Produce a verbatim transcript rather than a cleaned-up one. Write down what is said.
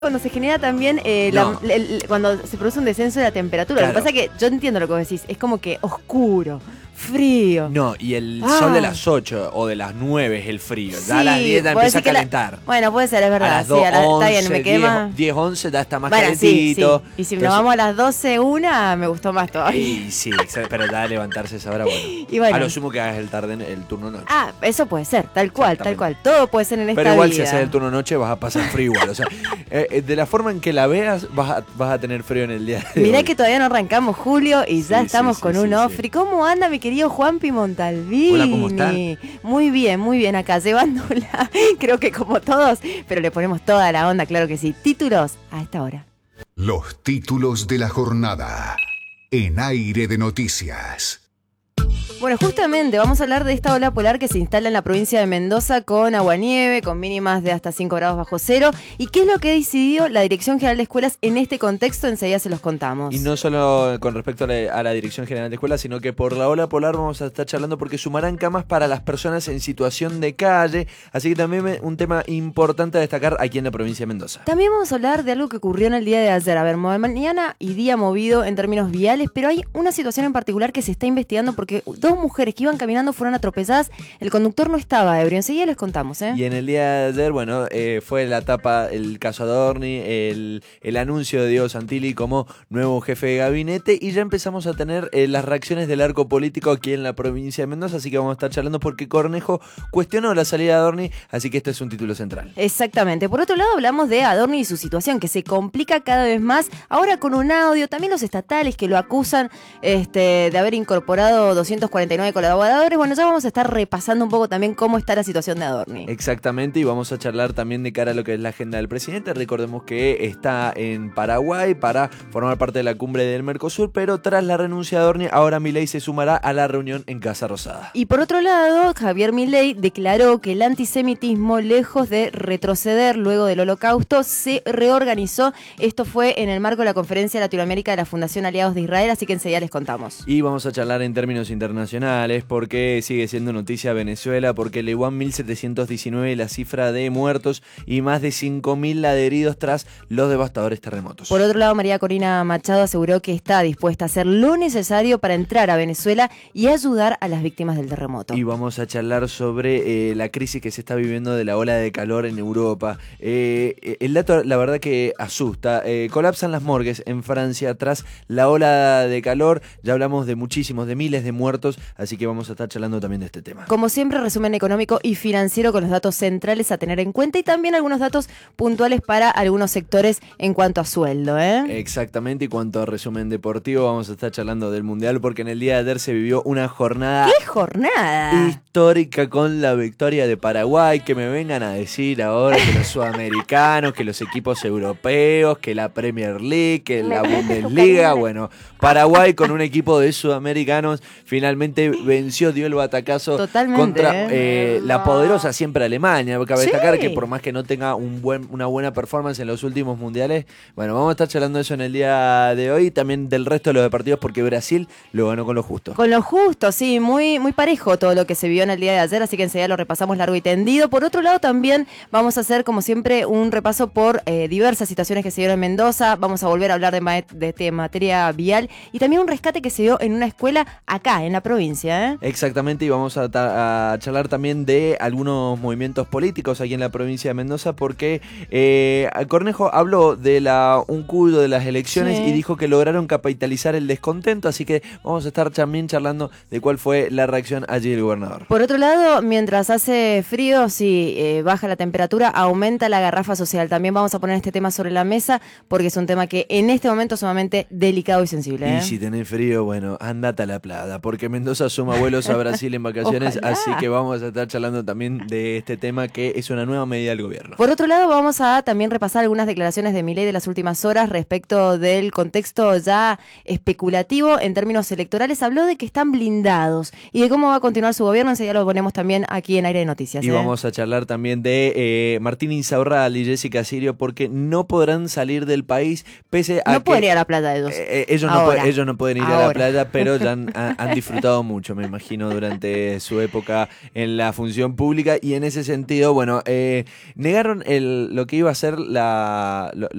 Cuando se genera también, eh, No. la, el- el- cuando se produce un descenso de la temperatura. Claro. Lo que pasa es que yo entiendo lo que vos decís, es como que oscuro, frío. No, y el Ah. sol de las ocho o de las nueve es el frío. Ya a Sí, las diez ya vos empieza a decís que la- calentar. Bueno, puede ser, es verdad. A las sí, dos, a la- está bien, once, me quema. diez, diez, once ya está más Bueno, sí, sí. calentito. Y si Entonces- nos vamos a las doce, una, me gustó más todavía. Y sí, exacto, pero ya levantarse a esa hora, bueno. Y bueno. A lo sumo que hagas el tarde, el turno noche. Ah, eso puede ser, tal cual, tal Exactamente. cual. Todo puede ser en esta Pero igual vida. si haces el turno noche vas a pasar frío igual. O sea, eh, eh, de la forma en que la veas vas a, vas a tener frío en el día de Mirá hoy. que todavía no arrancamos julio y ya Sí, estamos sí, con sí, un sí, ofri. ¿Cómo anda mi querido Juanpi Montalbini? Hola, ¿cómo están? Muy bien, muy bien acá, llevándola, creo que como todos, pero le ponemos toda la onda, claro que sí. Títulos a esta hora. Los títulos de la jornada en Aire de Noticias. Bueno, justamente vamos a hablar de esta ola polar que se instala en la provincia de Mendoza con aguanieve, con mínimas de hasta cinco grados bajo cero. ¿Y qué es lo que ha decidido la Dirección General de Escuelas en este contexto? Enseguida se los contamos. Y no solo con respecto a la, a la Dirección General de Escuelas, sino que por la ola polar vamos a estar charlando porque sumarán camas para las personas en situación de calle. Así que también me- un tema importante a destacar aquí en la provincia de Mendoza. También vamos a hablar de algo que ocurrió en el día de ayer. A ver, mo- mañana y día movido en términos viales, pero hay una situación en particular que se está investigando porque dos mujeres que iban caminando fueron atropelladas. El conductor no estaba ebrio. Enseguida les contamos, ¿eh? Y en el día de ayer, bueno, eh, fue la etapa, el caso Adorni, el, el anuncio de Diego Santilli como nuevo jefe de gabinete y ya empezamos a tener eh, las reacciones del arco político aquí en la provincia de Mendoza, así que vamos a estar charlando porque Cornejo cuestionó la salida de Adorni, así que este es un título central. Exactamente. Por otro lado, hablamos de Adorni y su situación, que se complica cada vez más. Ahora con un audio, también los estatales que lo acusan este, de haber incorporado doscientos cuarenta y nueve colaboradores. Bueno, ya vamos a estar repasando un poco también cómo está la situación de Adorni. Exactamente, y vamos a charlar también de cara a lo que es la agenda del presidente. Recordemos que está en Paraguay para formar parte de la cumbre del Mercosur, pero tras la renuncia de Adorni, ahora Milei se sumará a la reunión en Casa Rosada. Y por otro lado, Javier Milei declaró que el antisemitismo, lejos de retroceder luego del Holocausto, se reorganizó. Esto fue en el marco de la Conferencia Latinoamérica de la Fundación Aliados de Israel, así que enseguida les contamos. Y vamos a charlar en términos internacionales porque sigue siendo noticia Venezuela, porque elevó a mil setecientos diecinueve la cifra de muertos y más de cinco mil la de heridos tras los devastadores terremotos. Por otro lado, María Corina Machado aseguró que está dispuesta a hacer lo necesario para entrar a Venezuela y ayudar a las víctimas del terremoto. Y vamos a charlar sobre eh, la crisis que se está viviendo de la ola de calor en Europa. Eh, el dato, la verdad que asusta. Eh, colapsan las morgues en Francia tras la ola de calor. Ya hablamos de muchísimos, de miles de muertos, así que vamos a estar charlando también de este tema. Como siempre, resumen económico y financiero con los datos centrales a tener en cuenta y también algunos datos puntuales para algunos sectores en cuanto a sueldo, ¿eh? Exactamente, y cuanto a resumen deportivo, vamos a estar charlando del Mundial porque en el día de ayer se vivió una jornada ¡Qué jornada! histórica con la victoria de Paraguay. Que me vengan a decir ahora que los sudamericanos, que los equipos europeos, que la Premier League, que la Bundesliga. Bueno, Paraguay con un equipo de sudamericanos finalmente venció, dio el batacazo Totalmente, contra ¿eh? eh, la poderosa siempre Alemania. Cabe Sí. destacar que por más que no tenga un buen, una buena performance en los últimos mundiales, bueno, vamos a estar charlando de eso en el día de hoy, también del resto de los partidos porque Brasil lo ganó con lo justo. Con lo justo, sí, muy, muy parejo todo lo que se vio en el día de ayer, así que enseguida lo repasamos largo y tendido. Por otro lado, también vamos a hacer, como siempre, un repaso por eh, diversas situaciones que se dieron en Mendoza. Vamos a volver a hablar de, ma- de, este materia vial y también un rescate que se dio en una escuela acá, en la provincia, ¿eh? Exactamente, y vamos a, ta- a charlar también de algunos movimientos políticos aquí en la provincia de Mendoza porque eh, Cornejo habló de la un cudo de las elecciones Sí. y dijo que lograron capitalizar el descontento, así que vamos a estar también charlando de cuál fue la reacción allí del gobernador. Por otro lado, mientras hace frío, si eh, baja la temperatura, aumenta la garrafa social. También vamos a poner este tema sobre la mesa porque es un tema que en este momento es sumamente delicado y sensible, ¿eh? Y si tenés frío, bueno, andate a la playa, porque Mendoza suma vuelos a Brasil en vacaciones, Ojalá. así que vamos a estar charlando también de este tema que es una nueva medida del gobierno. Por otro lado, vamos a también repasar algunas declaraciones de Milei de las últimas horas respecto del contexto ya especulativo en términos electorales. Habló de que están blindados y de cómo va a continuar su gobierno. Enseguida lo ponemos también aquí en Aire de Noticias. Y ¿eh? vamos a charlar también de eh, Martín Insaurral y Jessica Sirio porque no podrán salir del país pese a No que... pueden ir a la playa ellos. eh, eh, ellos, no Ahora. pueden, ellos no pueden ir a Ahora. la playa, pero ya han, han disfrutado disfrutado mucho, me imagino, durante su época en la función pública y en ese sentido, bueno, eh, negaron el, lo que iba a ser la... lo-